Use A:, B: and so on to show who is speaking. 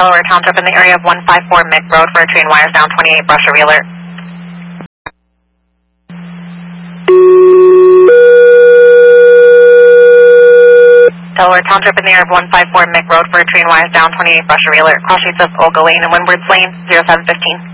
A: Delaware Township in the area of 154 Mick Road for a train wires down 28 brushery alert. Delaware Township in the area of 154 Mick Road for a train wires down 28 brushery alert. Cross streets of Olga Lane and Windward Lane, 0715.